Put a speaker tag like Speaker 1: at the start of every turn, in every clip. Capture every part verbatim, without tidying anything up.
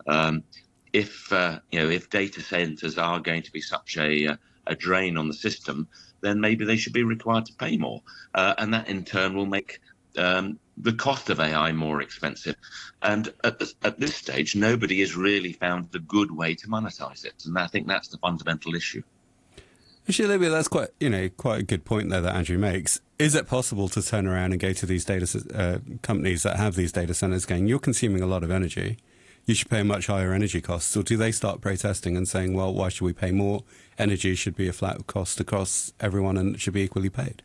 Speaker 1: Um, if uh, you know, if data centers are going to be such a a drain on the system, then maybe they should be required to pay more, uh, and that in turn will make um, the cost of A I more expensive. And at this, at this stage, nobody has really found a good way to monetize it, and I think that's the fundamental issue.
Speaker 2: Actually, Olivia, that's quite you know quite a good point there that Andrew makes. Is it possible to turn around and go to these data uh, companies that have these data centers, going, "You're consuming a lot of energy. You should pay much higher energy costs," or do they start protesting and saying, "Well, why should we pay more? Energy should be a flat cost across everyone and it should be equally paid"?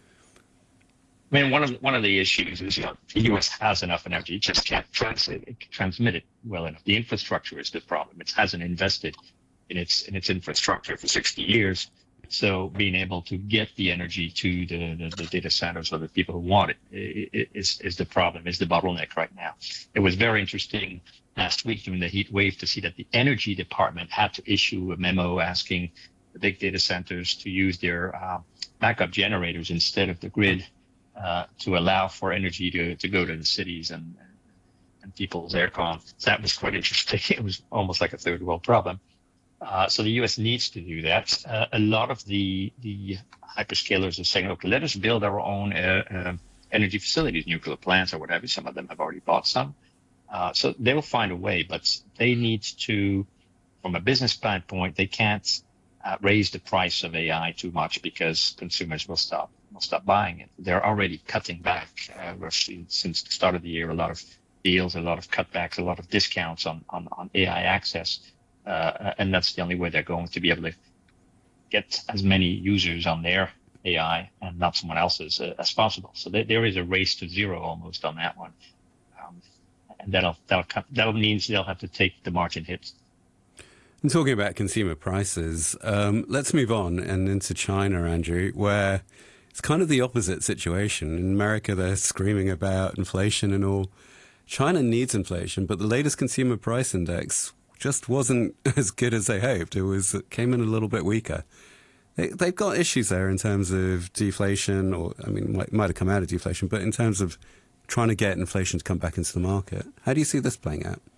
Speaker 3: I mean, one of one of the issues is, you know, the U S has enough energy, it just can't translate it, transmit it well enough. The infrastructure is the problem. It hasn't invested in its in its infrastructure for sixty years. So being able to get the energy to the, the, the data centers or the people who want it is is the problem, is the bottleneck right now. It was very interesting last week during the heat wave to see that the energy department had to issue a memo asking the big data centers to use their uh, backup generators instead of the grid. Uh, to allow for energy to, to go to the cities and and people's aircon. So that was quite interesting. It was almost like a third world problem. Uh, so the U S needs to do that. Uh, a lot of the the hyperscalers are saying, "Look, let us build our own uh, uh, energy facilities, nuclear plants or whatever." Some of them have already bought some. Uh, so they will find a way, but they need to, from a business standpoint, they can't uh, raise the price of A I too much because consumers will stop. will stop buying it. They're already cutting back. Uh, we've seen since the start of the year a lot of deals, a lot of cutbacks, a lot of discounts on, on, on A I access. Uh, and that's the only way they're going to be able to get as many users on their A I and not someone else's uh, as possible. So there, there is a race to zero almost on that one. Um, and that'll, that'll, that'll means they'll have to take the margin hits.
Speaker 2: And talking about consumer prices, um, let's move on and into China, Andrew, where it's kind of the opposite situation. In America, they're screaming about inflation and all. China needs inflation, but the latest consumer price index just wasn't as good as they hoped. It was it came in a little bit weaker. They, they've got issues there in terms of deflation, or I mean, it might, might have come out of deflation, but in terms of trying to get inflation to come back into the market. How do you see this playing out?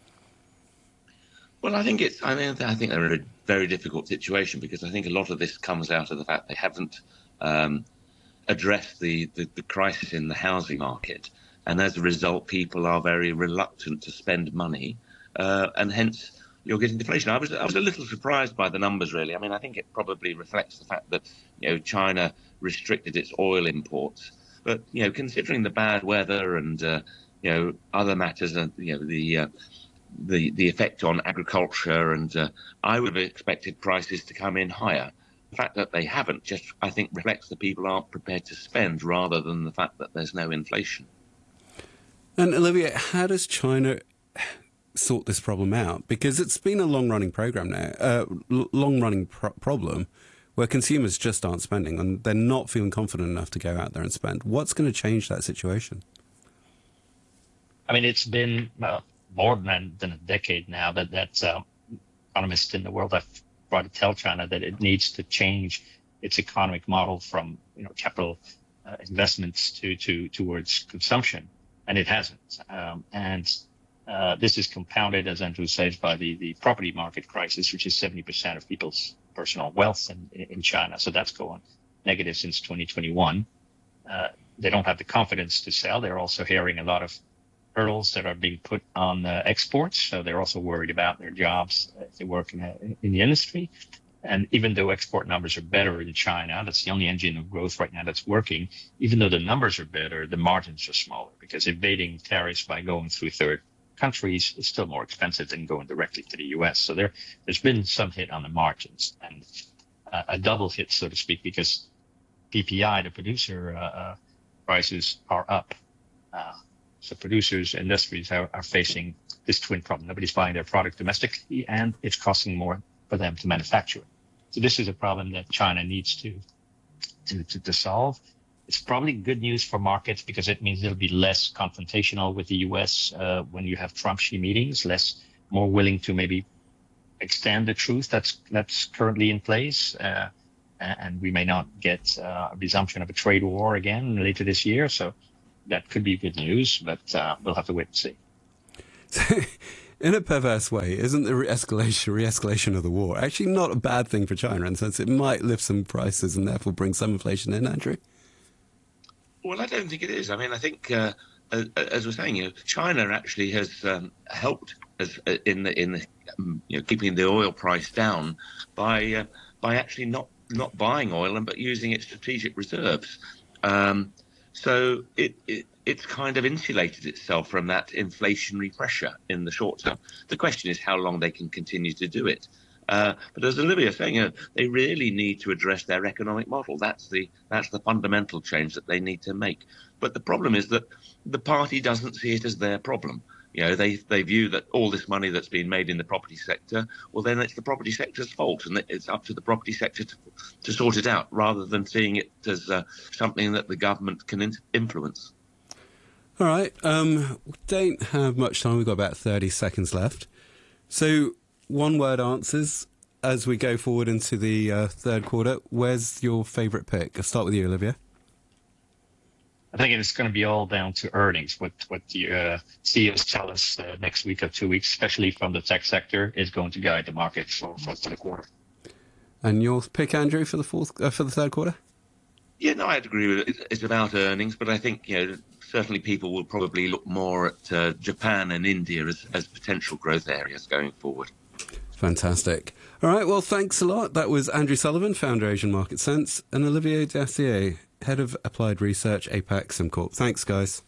Speaker 1: Well, I think it's. I mean, I think they're in a very difficult situation because I think a lot of this comes out of the fact they haven't Um, address the, the, the crisis in the housing market. And as a result, people are very reluctant to spend money. Uh, and hence, you're getting deflation. I was I was a little surprised by the numbers, really. I mean, I think it probably reflects the fact that, you know, China restricted its oil imports. But, you know, considering the bad weather and, uh, you know, other matters, and, you know, the, uh, the, the effect on agriculture, and uh, I would have expected prices to come in higher. The fact that they haven't just, I think, reflects that people aren't prepared to spend rather than the fact that there's no inflation.
Speaker 2: And Olivia, how does China sort this problem out? Because it's been a long-running program now, uh, long-running pro- problem where consumers just aren't spending and they're not feeling confident enough to go out there and spend. What's going to change that situation?
Speaker 3: I mean, it's been uh, more than, than a decade now that that uh, economists in the world have tried to tell China that it needs to change its economic model from, you know, capital uh, investments to, to towards consumption, and it hasn't. Um, and uh, this is compounded, as Andrew says, by the, the property market crisis, which is seventy percent of people's personal wealth in, in China. So that's going negative since twenty twenty-one. Uh, they don't have the confidence to sell. They're also hearing a lot of hurdles that are being put on uh, exports. So they're also worried about their jobs if they work in, a, in the industry. And even though export numbers are better in China, that's the only engine of growth right now that's working. Even though the numbers are better, the margins are smaller because evading tariffs by going through third countries is still more expensive than going directly to the U S. So there, there's been some hit on the margins, and uh, a double hit, so to speak, because P P I, the producer uh, uh, prices are up. Uh, So producers, industries are, are facing this twin problem. Nobody's buying their product domestically, and it's costing more for them to manufacture it. So this is a problem that China needs to, to, to, to solve. It's probably good news for markets because it means it'll be less confrontational with the U S uh, when you have Trump-Xi meetings, less, more willing to maybe extend the truth that's that's currently in place. Uh, and we may not get uh, a resumption of a trade war again later this year. So that could be good news, but uh, we'll have to wait and see.
Speaker 2: So, In a perverse way, isn't the re-escalation, re-escalation of the war actually not a bad thing for China, in the sense it might lift some prices and therefore bring some inflation in, Andrew?
Speaker 1: Well, I don't think it is. I mean, I think, uh, as, as we're saying, you know, China actually has um, helped as, uh, in the in the um, you know, keeping the oil price down by uh, by actually not not buying oil and but using its strategic reserves. Um, so it, it it's kind of insulated itself from that inflationary pressure in the short term. The question is how long they can continue to do it. Uh, but as Olivia was saying, you know, they really need to address their economic model. That's the that's the fundamental change that they need to make. But the problem is that the party doesn't see it as their problem. You know, they they view that all this money that's been made in the property sector, well, then it's the property sector's fault, and it's up to the property sector to, to sort it out, rather than seeing it as uh, something that the government can in- influence.
Speaker 2: All right. Um, we don't have much time. We've got about thirty seconds left. So, one-word answers as we go forward into the uh, third quarter. Where's your favourite pick? I'll start with you, Olivia.
Speaker 3: I think it's going to be all down to earnings. What what the uh, C E Os tell us uh, next week or two weeks, especially from the tech sector, is going to guide the market for, for the quarter.
Speaker 2: And your pick, Andrew, for the fourth uh, for the third quarter?
Speaker 1: Yeah, no, I'd agree with it. It's about earnings, but I think, you know, certainly people will probably look more at uh, Japan and India as, as potential growth areas going forward.
Speaker 2: Fantastic. All right, well, thanks a lot. That was Andrew Sullivan, founder Asian Market Sense, and Olivier Dacier, Head of Applied Research, APAC SimCorp. Thanks, guys.